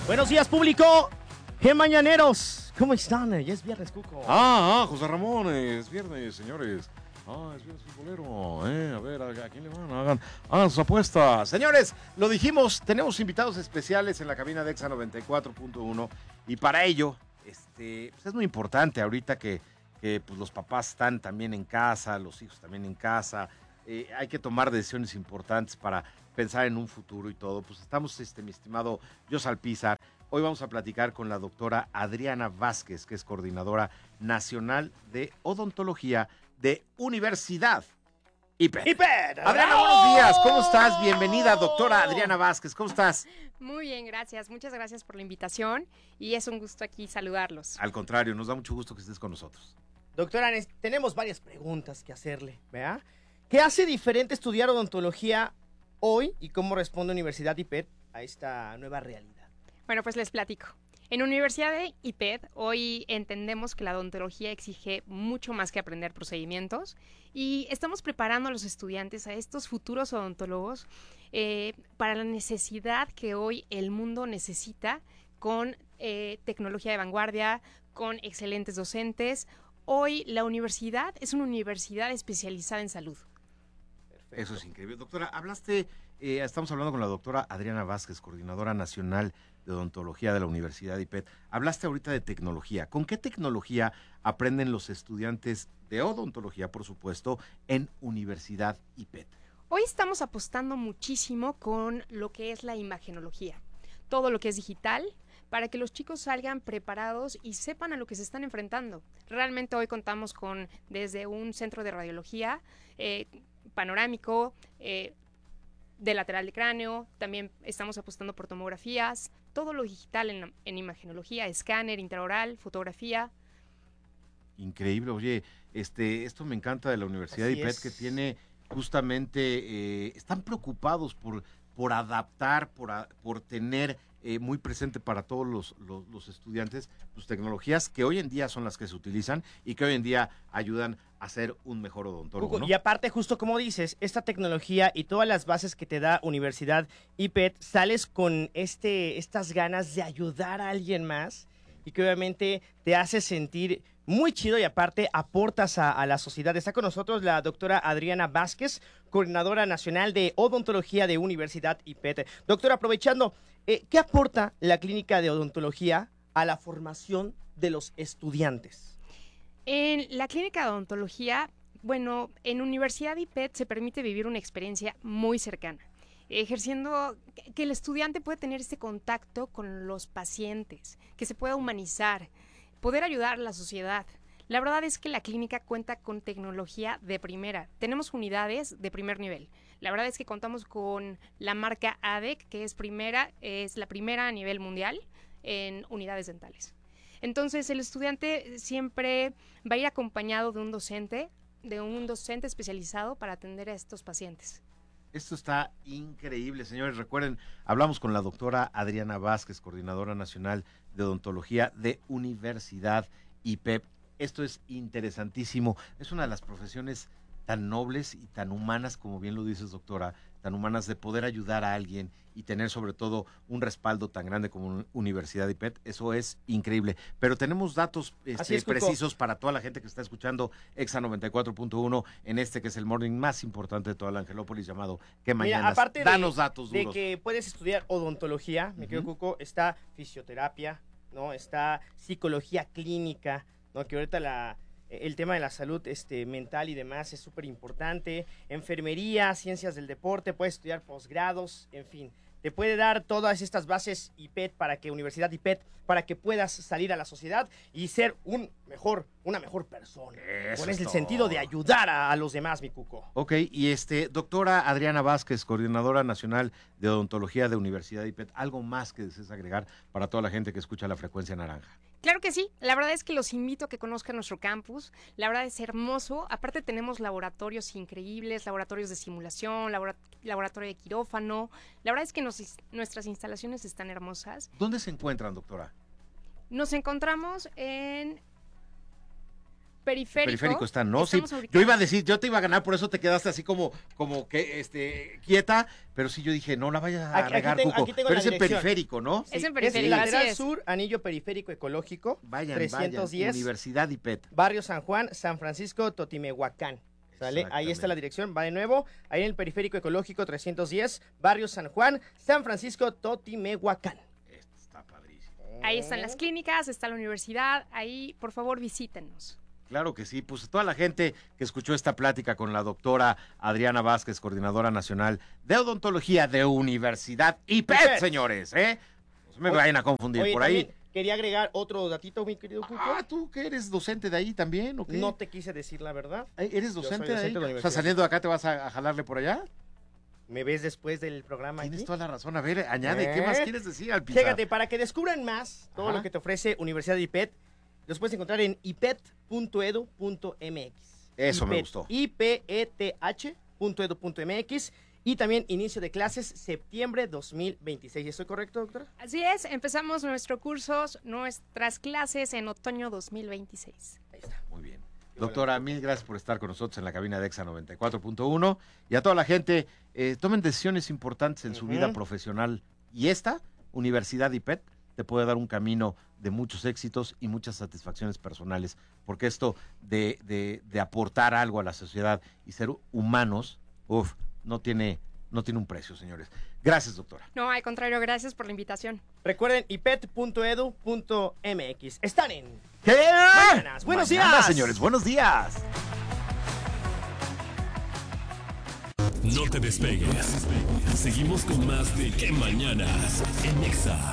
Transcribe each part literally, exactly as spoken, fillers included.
Buenos días, público. ¡Qué mañaneros! ¿Cómo están? Ya es viernes, Cuco. Ah, ah, José Ramón, es viernes, señores. Ah, es viernes futbolero. Eh, a ver, ¿a, a quién le van? Hagan, hagan sus apuestas. Señores, lo dijimos, tenemos invitados especiales en la cabina de Exa noventa y cuatro punto uno. Y para ello, este, pues es muy importante ahorita que, que pues los papás están también en casa, los hijos también en casa. Eh, hay que tomar decisiones importantes para pensar en un futuro y todo. Pues estamos, este, mi estimado Jos Alpizar. Hoy vamos a platicar con la doctora Adriana Vázquez, que es coordinadora nacional de odontología de Universidad I P E T. ¡I P E T! Adriana, buenos días. ¿Cómo estás? Bienvenida, doctora Adriana Vázquez. ¿Cómo estás? Muy bien, gracias. Muchas gracias por la invitación y es un gusto aquí saludarlos. Al contrario, nos da mucho gusto que estés con nosotros. Doctora, tenemos varias preguntas que hacerle, ¿verdad? ¿Qué hace diferente estudiar odontología hoy y cómo responde Universidad I P E T a esta nueva realidad? Bueno, pues les platico. En Universidad de I P E T hoy entendemos que la odontología exige mucho más que aprender procedimientos y estamos preparando a los estudiantes, a estos futuros odontólogos, eh, para la necesidad que hoy el mundo necesita con eh, tecnología de vanguardia, con excelentes docentes. Hoy la universidad es una universidad especializada en salud. Perfecto. Eso es increíble. Doctora, hablaste, eh, estamos hablando con la doctora Adriana Vázquez, coordinadora nacional de odontología de la Universidad I P E T. Hablaste ahorita de tecnología. ¿Con qué tecnología aprenden los estudiantes de odontología, por supuesto, en Universidad I P E T? Hoy estamos apostando muchísimo con lo que es la imagenología, todo lo que es digital, para que los chicos salgan preparados y sepan a lo que se están enfrentando. Realmente hoy contamos con desde un centro de radiología eh, panorámico, eh, de lateral de cráneo, también estamos apostando por tomografías, todo lo digital en, en imagenología, escáner, intraoral, fotografía. Increíble, oye, este, esto me encanta de la Universidad Así I P E T, es. que tiene justamente, eh, están preocupados por, por adaptar, por, a, por tener eh, muy presente para todos los, los, los estudiantes pues, tecnologías que hoy en día son las que se utilizan y que hoy en día ayudan a ser un mejor odontólogo, Cuco, ¿no? y aparte, justo como dices, esta tecnología y todas las bases que te da Universidad I P E T, sales con este, estas ganas de ayudar a alguien más y que obviamente te hace sentir muy chido y aparte aportas a, a la sociedad. Está con nosotros la doctora Adriana Vázquez, coordinadora nacional de odontología de Universidad I P E T. Doctora, aprovechando, eh, ¿qué aporta la clínica de odontología a la formación de los estudiantes? En la clínica de odontología, bueno, en Universidad I P E T se permite vivir una experiencia muy cercana, ejerciendo que el estudiante puede tener este contacto con los pacientes, que se pueda humanizar, poder ayudar a la sociedad. La verdad es que la clínica cuenta con tecnología de primera. Tenemos unidades de primer nivel. La verdad es que contamos con la marca A D E C, que es primera, es la primera a nivel mundial en unidades dentales. Entonces, el estudiante siempre va a ir acompañado de un docente, de un docente especializado para atender a estos pacientes. Esto está increíble, señores. Recuerden, hablamos con la doctora Adriana Vázquez, coordinadora nacional de odontología de Universidad I P E T. Esto es interesantísimo. Es una de las profesiones tan nobles y tan humanas, como bien lo dices, doctora, tan humanas de poder ayudar a alguien y tener sobre todo un respaldo tan grande como Universidad I P E T. Eso es increíble. Pero tenemos datos este, es, precisos para toda la gente que está escuchando Exa noventa y cuatro punto uno en este que es el morning más importante de toda la Angelópolis, llamado ¿Qué Mañanas? Mira, aparte Danos de, datos duros. de que puedes estudiar odontología, me quedo Uh-huh. Cuco, está fisioterapia, ¿no? Está psicología clínica, ¿no? Que ahorita la, el tema de la salud este, mental y demás es súper importante. Enfermería, ciencias del deporte, puedes estudiar posgrados, en fin. Te puede dar todas estas bases I P E T para que Universidad I P E T, para que puedas salir a la sociedad y ser un mejor, una mejor persona. Eso Con es el todo. sentido de ayudar a, a los demás, mi Cuco. Ok, y este, doctora Adriana Vázquez, coordinadora nacional de odontología de Universidad I P E T, ¿algo más que desees agregar para toda la gente que escucha la frecuencia naranja? Claro que sí, la verdad es que los invito a que conozcan nuestro campus, la verdad es hermoso, aparte tenemos laboratorios increíbles, laboratorios de simulación, labora- laboratorio de quirófano, la verdad es que nos, nuestras instalaciones están hermosas. ¿Dónde se encuentran, doctora? Nos encontramos en periférico. Periférico está, ¿no? Sí, Estamos yo iba a ubicados- decir, yo te iba a ganar, por eso te quedaste así como, como que, este, quieta, pero sí yo dije, no la vayas a Aquí- aquí regar, tengo- Cuco. aquí tengo Pero la es en dirección. periférico, ¿no? Es en Es periférico, así lateral es. sur, anillo periférico ecológico, Vayan, trescientos diez, vayan, Universidad I P E T. barrio San Juan, San Francisco, Totimehuacán. ¿Sale? Ahí está la dirección, va de nuevo, ahí en el periférico ecológico trescientos diez, barrio San Juan, San Francisco, Totimehuacán. Esto está padrísimo. Ahí están las clínicas, está la universidad, ahí por favor visítenos. Claro que sí, pues toda la gente que escuchó esta plática con la doctora Adriana Vázquez, coordinadora nacional de odontología de Universidad I P E T, I P E T. señores, ¿eh? No se me Oye, vayan a confundir Oye, por ahí. también quería agregar otro datito, mi querido Cuco. Ah, ¿tú que eres docente de ahí también o qué? No te quise decir la verdad. Ay, ¿Eres Yo soy docente, docente de ahí? de la O sea, universidad. saliendo de acá te vas a, a jalarle por allá. ¿Me ves después del programa Tienes aquí? toda la razón. A ver, añade, ¿qué ¿Eh? más quieres decir al pizarro? Chécate, para que descubran más todo Ajá. lo que te ofrece Universidad I P E T, los puedes encontrar en i p e t punto e d u punto m x. Eso me I P E T, gustó. i p e t h punto e d u punto m x. Y también inicio de clases septiembre dos mil veintiséis. ¿Estoy correcto, doctora? Así es, empezamos nuestros cursos, nuestras clases en otoño dos mil veintiséis. Ahí está. Muy bien. Doctora, mil gracias por estar con nosotros en la cabina de EXA noventa y cuatro punto uno. Y a toda la gente, eh, tomen decisiones importantes en su Ujú. vida profesional. Y esta, Universidad I P E T, te puede dar un camino de muchos éxitos y muchas satisfacciones personales. Porque esto de, de, de aportar algo a la sociedad y ser humanos, uf, no tiene, no tiene un precio, señores. Gracias, doctora. No, al contrario, gracias por la invitación. Recuerden i p e t punto e d u punto m x. Están en... ¿Qué? Mañanas. Buenos Mañana, días. señores. Buenos días. No te despegues. Seguimos con más de ¿Qué mañanas? En Exa.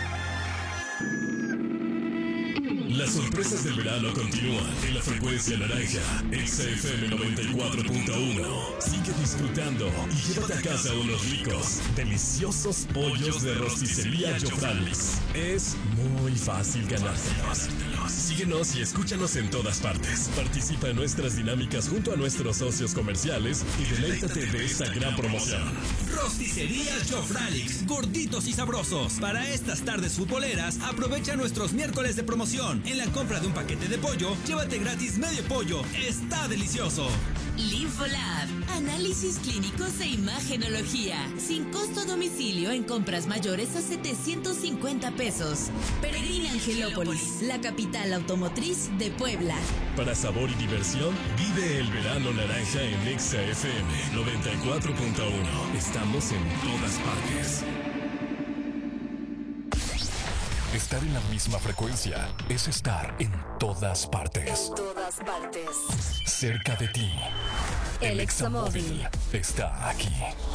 Las sorpresas del verano continúan en la frecuencia naranja. Exa F M noventa y cuatro punto uno. Sigue disfrutando y llévate a casa unos ricos, deliciosos pollos de rosticería Jofrales. Es muy fácil ganárselos. Síguenos y escúchanos en todas partes. Participa en nuestras dinámicas junto a nuestros socios comerciales y deleítate de esta gran promoción. Rosticería Jofralix, gorditos y sabrosos. Para estas tardes futboleras, aprovecha nuestros miércoles de promoción. En la compra de un paquete de pollo, llévate gratis medio pollo. Está delicioso. Linfolab, análisis clínicos e imagenología, sin costo a domicilio en compras mayores a setecientos cincuenta pesos. Peregrina Angelópolis, la capital automotriz de Puebla. Para sabor y diversión, vive el verano naranja en Exa F M noventa y cuatro punto uno. Estamos en todas partes. Estar en la misma frecuencia es estar en todas partes. Todas partes. Cerca de ti. El Examóvil está aquí.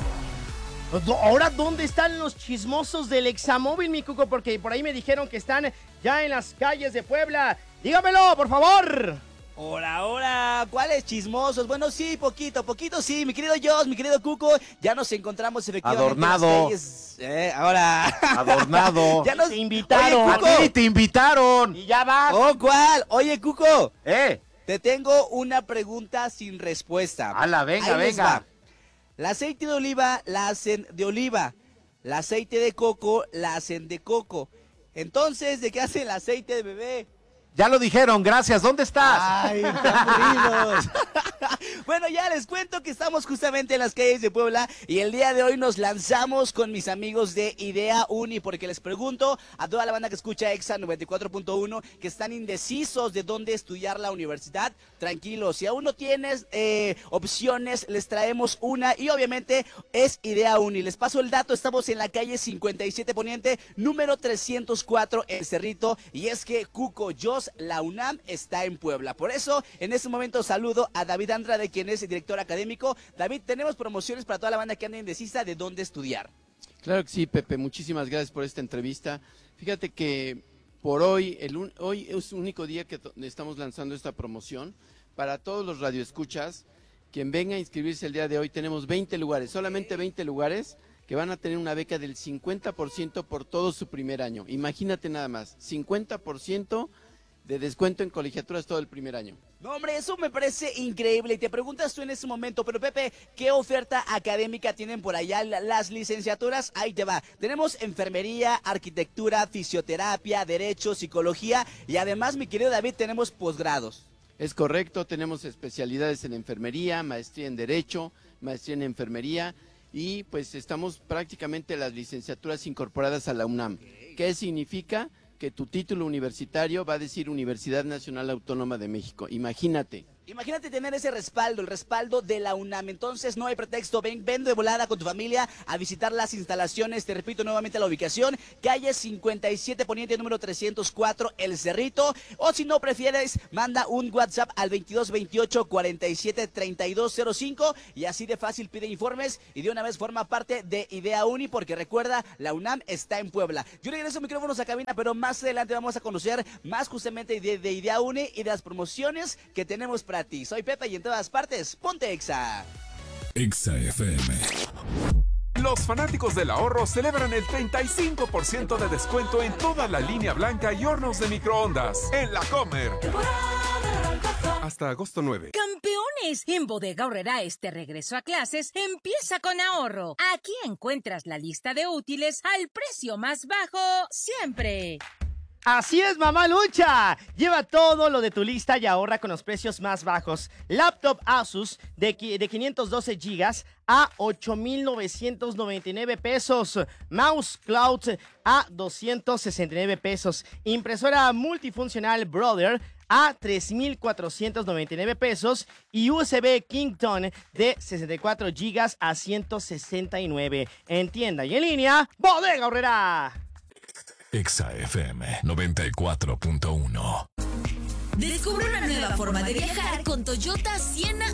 Ahora, ¿dónde están los chismosos del Examóvil, mi Cuco? Porque por ahí me dijeron que están ya en las calles de Puebla. Dígamelo, por favor. Hola, hola, ¿cuáles chismosos? Bueno, sí, poquito, poquito sí, mi querido Joss, mi querido Cuco, ya nos encontramos efectivamente Adornado. en las calles. Eh, ahora. Adornado. ya nos Te invitaron. Oye, Cuco. A ti te invitaron. Y ya vas. Oh, ¿cuál? Oye, Cuco, Eh, te tengo una pregunta sin respuesta. ala, venga, Ahí les venga. va. El aceite de oliva la hacen de oliva, el aceite de coco la hacen de coco. Entonces, ¿de qué hace el aceite de bebé? Ya lo dijeron, gracias. ¿Dónde estás? ¡Ay, qué aburridos! Bueno, ya les cuento que estamos justamente en las calles de Puebla y el día de hoy nos lanzamos con mis amigos de Idea Uni porque les pregunto a toda la banda que escucha Exa noventa y cuatro punto uno que están indecisos de dónde estudiar la universidad. Tranquilos, si aún no tienes eh, opciones, les traemos una y obviamente es Idea Uni. Les paso el dato, estamos en la calle cincuenta y siete Poniente, número trescientos cuatro El Cerrito y es que Cuco, Joss, la UNAM está en Puebla. Por eso, en este momento saludo a David Andrade, quien es director académico. David, tenemos promociones para toda la banda que anda indecisa de dónde estudiar. Claro que sí, Pepe. Muchísimas gracias por esta entrevista. Fíjate que por hoy, el un, hoy es el único día que estamos lanzando esta promoción. Para todos los radioescuchas, quien venga a inscribirse el día de hoy, tenemos veinte lugares, solamente veinte lugares que van a tener una beca del cincuenta por ciento por todo su primer año. Imagínate nada más, cincuenta por ciento de descuento en colegiaturas todo el primer año. No, hombre, eso me parece increíble. Y te preguntas tú en ese momento, pero Pepe, ¿qué oferta académica tienen por allá las licenciaturas? Ahí te va. Tenemos enfermería, arquitectura, fisioterapia, derecho, psicología y además, mi querido David, tenemos posgrados. Es correcto, tenemos especialidades en enfermería, maestría en Derecho, maestría en enfermería y pues estamos prácticamente las licenciaturas incorporadas a la UNAM. ¿Qué significa? Que tu título universitario va a decir Universidad Nacional Autónoma de México. Imagínate. Imagínate tener ese respaldo, el respaldo de la UNAM. Entonces no hay pretexto, ven, ven de volada con tu familia a visitar las instalaciones. Te repito nuevamente la ubicación, calle cincuenta y siete Poniente número trescientos cuatro, El Cerrito. O si no prefieres, manda un WhatsApp al veintidós veintiocho cuarenta y siete treinta y dos cero cinco y así de fácil pide informes y de una vez forma parte de Idea Uni, porque recuerda, la UNAM está en Puebla. Yo regreso micrófonos a cabina, pero más adelante vamos a conocer más justamente de, de Idea Uni y de las promociones que tenemos para ti. Soy Pepe y en todas partes, ponte Exa. Exa F M. Los fanáticos del ahorro celebran el treinta y cinco por ciento de descuento en toda la línea blanca y hornos de microondas en La Comer. Hasta agosto nueve. ¡Campeones! En Bodega Aurrera este regreso a clases empieza con ahorro. Aquí encuentras la lista de útiles al precio más bajo siempre. Así es, mamá lucha. Lleva todo lo de tu lista y ahorra con los precios más bajos. Laptop Asus de, de quinientos doce gigas a ocho mil novecientos noventa y nueve pesos. Mouse Cloud a doscientos sesenta y nueve pesos. Impresora multifuncional Brother a tres mil cuatrocientos noventa y nueve pesos y U S B Kington de sesenta y cuatro gigas a ciento sesenta y nueve. En tienda y en línea, Bodega Aurrera. Exa F M noventa y cuatro punto uno. Descubre una nueva forma de viajar con Toyota Sienna